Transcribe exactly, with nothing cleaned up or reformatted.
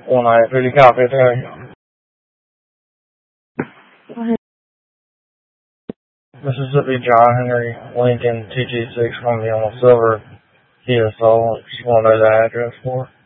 one eight fifty, copy, there. Mississippi John Henry Lincoln T G six from the on Silver Kia Soul. Just want to know the address for.